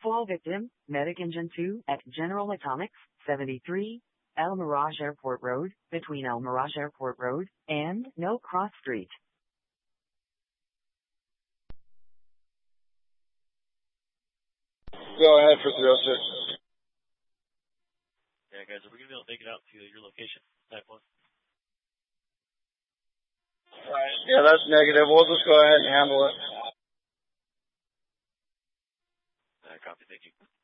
Fall victim, Medic Engine 2 at General Atomics, 73, El Mirage Airport Road, between El Mirage Airport Road and No Cross Street. Go ahead for 306. Yeah, guys, are we going to be able to make it out to your location? Type 1. Right. Yeah, that's negative. We'll just go ahead and handle it. Copy, thank you.